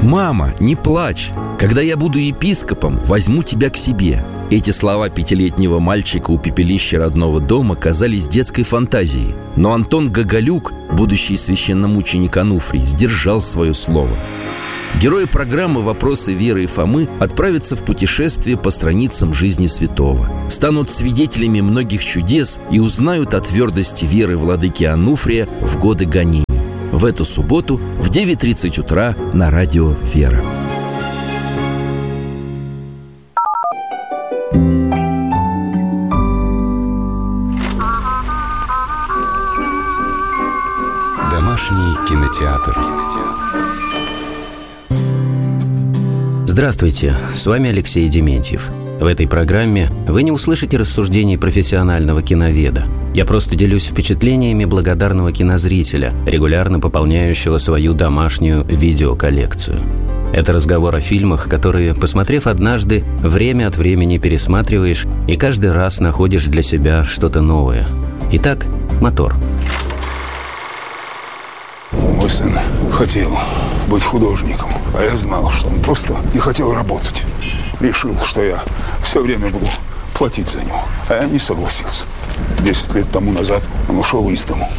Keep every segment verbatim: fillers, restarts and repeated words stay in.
«Мама, не плачь! Когда я буду епископом, возьму тебя к себе». Эти слова пятилетнего мальчика у пепелища родного дома казались детской фантазией. Но Антон Гоголюк, будущий священномученик Ануфрий, сдержал свое слово. Герои программы «Вопросы Веры и Фомы» отправятся в путешествие по страницам жизни святого, станут свидетелями многих чудес и узнают о твердости веры владыки Ануфрия в годы гонений. В эту субботу в девять тридцать утра на радио «Вера». Домашний кинотеатр. Здравствуйте, с вами Алексей Дементьев. В этой программе вы не услышите рассуждений профессионального киноведа. Я просто делюсь впечатлениями благодарного кинозрителя, регулярно пополняющего свою домашнюю видеоколлекцию. Это разговор о фильмах, которые, посмотрев однажды, время от времени пересматриваешь и каждый раз находишь для себя что-то новое. Итак, мотор. Мой сын хотел быть художником, а я знал, что он просто не хотел работать. Решил, что я все время буду платить за него, а я не согласился. Десять лет тому назад он ушел из дому.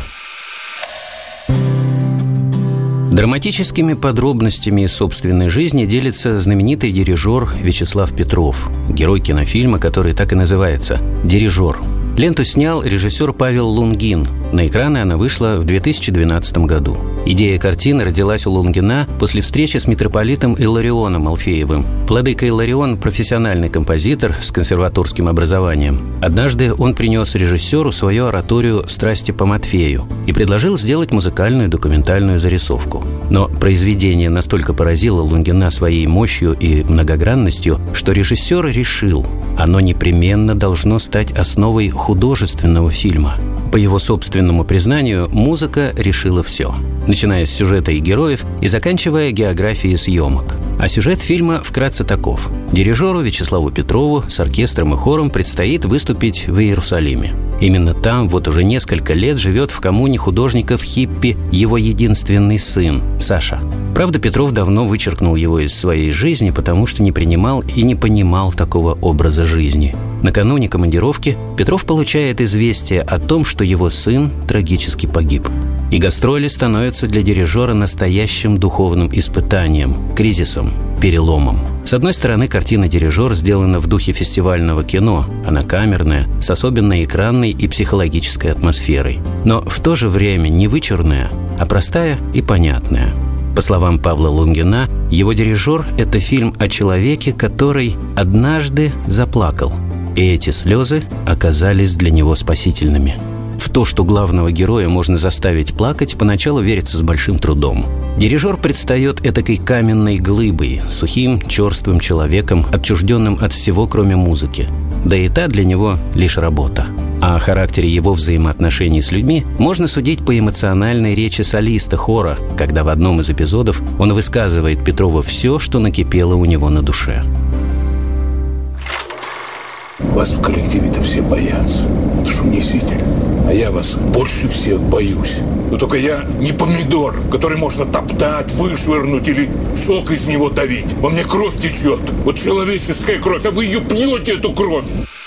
Драматическими подробностями из собственной жизни делится знаменитый дирижер Вячеслав Петров, герой кинофильма, который так и называется «Дирижер». Ленту снял режиссер Павел Лунгин. На экраны она вышла в две тысячи двенадцатом году. Идея картины родилась у Лунгина после встречи с митрополитом Илларионом Алфеевым. Владыка Илларион – профессиональный композитор с консерваторским образованием. Однажды он принес режиссеру свою ораторию «Страсти по Матфею» и предложил сделать музыкальную документальную зарисовку. Но произведение настолько поразило Лунгина своей мощью и многогранностью, что режиссер решил, оно непременно должно стать основой художественного фильма. По его собственному признанию, музыка решила все, начиная с сюжета и героев и заканчивая географией съемок. А сюжет фильма вкратце таков. Дирижеру Вячеславу Петрову с оркестром и хором предстоит выступить в Иерусалиме. Именно там вот уже несколько лет живет в коммуне художников-хиппи его единственный сын, Саша. Правда, Петров давно вычеркнул его из своей жизни, потому что не принимал и не понимал такого образа жизни. Накануне командировки Петров получает известие о том, что его сын трагически погиб. И гастроли становятся для дирижера настоящим духовным испытанием, кризисом, переломом. С одной стороны, картина «Дирижер» сделана в духе фестивального кино. Она камерная, с особенной экранной и психологической атмосферой. Но в то же время не вычурная, а простая и понятная. По словам Павла Лунгина, его «Дирижер» — это фильм о человеке, который однажды заплакал. И эти слезы оказались для него спасительными. В то, что главного героя можно заставить плакать, поначалу верится с большим трудом. Дирижер предстает этакой каменной глыбой, сухим, черствым человеком, отчужденным от всего, кроме музыки. Да и та для него лишь работа. А о характере его взаимоотношений с людьми можно судить по эмоциональной речи солиста хора, когда в одном из эпизодов он высказывает Петрову все, что накипело у него на душе. Вас в коллективе-то все боятся. Это ж унизитель. А я вас больше всех боюсь. Но только я не помидор, который можно топтать, вышвырнуть или сок из него давить. Во мне кровь течет. Вот человеческая кровь, а вы ее пьете, эту кровь.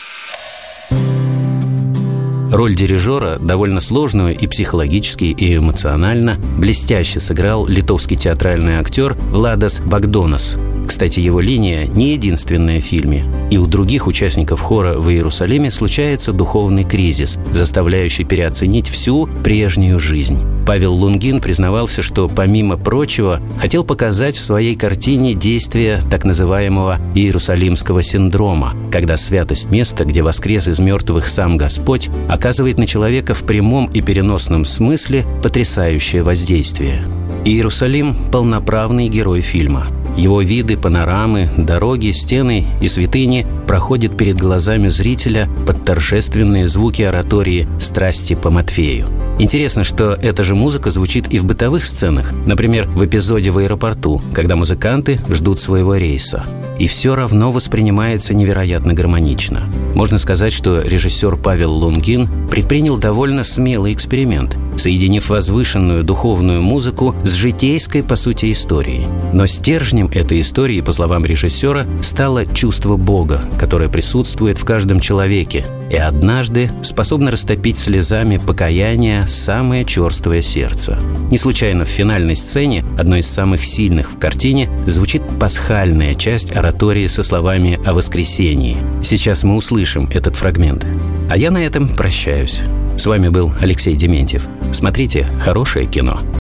Роль дирижера, довольно сложную и психологически, и эмоционально, блестяще сыграл литовский театральный актер Владас Багдонас. Кстати, его линия не единственная в фильме. И у других участников хора в Иерусалиме случается духовный кризис, заставляющий переоценить всю прежнюю жизнь. Павел Лунгин признавался, что, помимо прочего, хотел показать в своей картине действие так называемого Иерусалимского синдрома, когда святость места, где воскрес из мертвых сам Господь, оказывает на человека в прямом и переносном смысле потрясающее воздействие. Иерусалим – полноправный герой фильма. Его виды, панорамы, дороги, стены и святыни проходят перед глазами зрителя под торжественные звуки оратории «Страсти по Матфею». Интересно, что эта же музыка звучит и в бытовых сценах, например, в эпизоде в аэропорту, когда музыканты ждут своего рейса. И все равно воспринимается невероятно гармонично. Можно сказать, что режиссер Павел Лунгин предпринял довольно смелый эксперимент, соединив возвышенную духовную музыку с житейской, по сути, историей. Но стержнем этой истории, по словам режиссера, стало чувство Бога, которое присутствует в каждом человеке и однажды способно растопить слезами покаяния самое черствое сердце. Не случайно в финальной сцене, одной из самых сильных в картине, звучит пасхальная часть оратории со словами о воскресении. Сейчас мы услышим этот фрагмент. А я на этом прощаюсь. С вами был Алексей Дементьев. Смотрите хорошее кино.